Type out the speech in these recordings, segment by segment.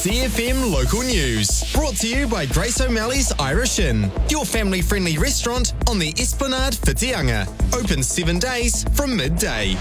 CFM Local News. Brought to you by Grace O'Malley's Irish Inn, your family-friendly restaurant on the Esplanade Whitianga. Open 7 days from midday.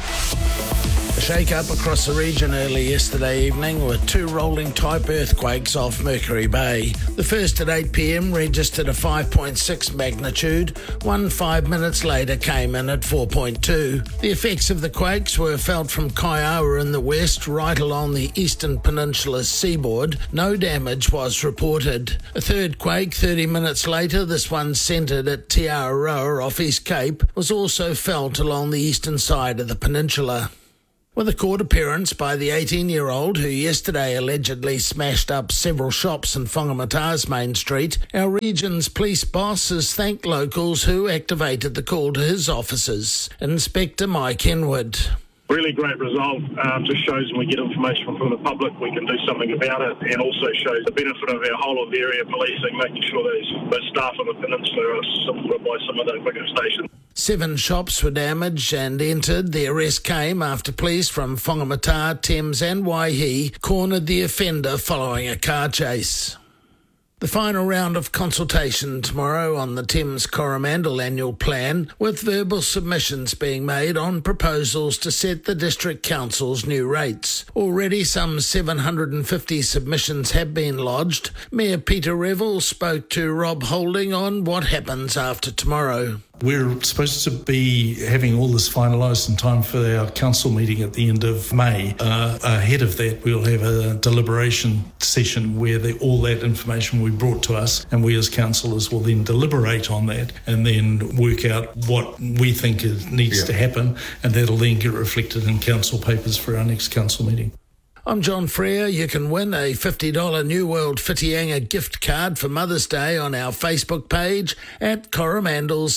A shake-up across the region early yesterday evening with 2 rolling-type earthquakes off Mercury Bay. The first at 8 p.m. registered a 5.6 magnitude. One 5 minutes later came in at 4.2. The effects of the quakes were felt from Kaiawa in the west right along the eastern peninsula's seaboard. No damage was reported. A third quake 30 minutes later, this one centred at Te Aroa off East Cape, was also felt along the eastern side of the peninsula. With a court appearance by the 18-year-old who yesterday allegedly smashed up several shops in Whangamata's Main Street, our region's police boss has thanked locals who activated the call to his officers. Inspector Mike Henwood. Really great result. Just shows when we get information from the public, we can do something about it, and also shows the benefit of our whole of area policing, making sure those staff on the peninsula are supported by some of the bigger stations. 7 shops were damaged and entered. The arrest came after police from Whangamata, Thames and Waihi cornered the offender following a car chase. The final round of consultation tomorrow on the Thames Coromandel annual plan, with verbal submissions being made on proposals to set the District Council's new rates. Already some 750 submissions have been lodged. Mayor Peter Revel spoke to Rob Holding on what happens after tomorrow. We're supposed to be having all this finalised in time for our council meeting at the end of May. Ahead of that, we'll have a deliberation session where all that information will be brought to us, and we as councillors will then deliberate on that and then work out what we think needs to happen, and that'll then get reflected in council papers for our next council meeting. I'm John Freer. You can win a $50 New World Whitianga gift card for Mother's Day on our Facebook page at Coromandel's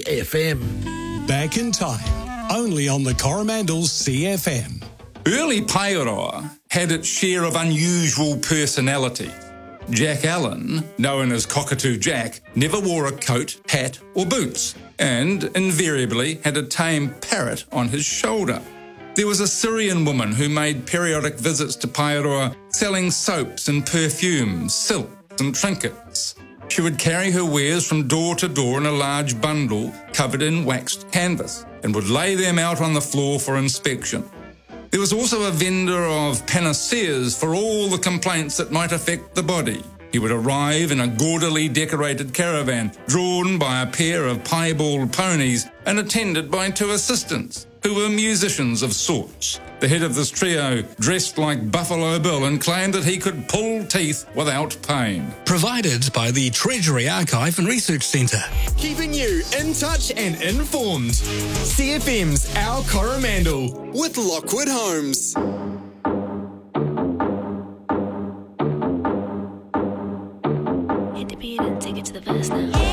CFM. Back in time, only on the Coromandel's CFM. Early Paeroa had its share of unusual personality. Jack Allen, known as Cockatoo Jack, never wore a coat, hat or boots, and invariably had a tame parrot on his shoulder. There was a Syrian woman who made periodic visits to Paeroa selling soaps and perfumes, silks and trinkets. She would carry her wares from door to door in a large bundle covered in waxed canvas and would lay them out on the floor for inspection. There was also a vendor of panaceas for all the complaints that might affect the body. He would arrive in a gaudily decorated caravan drawn by a pair of piebald ponies and attended by 2 assistants, who were musicians of sorts. The head of this trio dressed like Buffalo Bill and claimed that he could pull teeth without pain. Provided by the Treasury Archive and Research Centre. Keeping you in touch and informed. CFM's Our Coromandel with Lockwood Homes. Hit the beat and take it to the verse now.